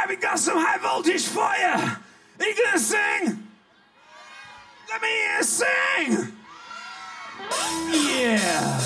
right, we got some high voltage for you. Are you gonna sing? Let me hear you sing. Yeah.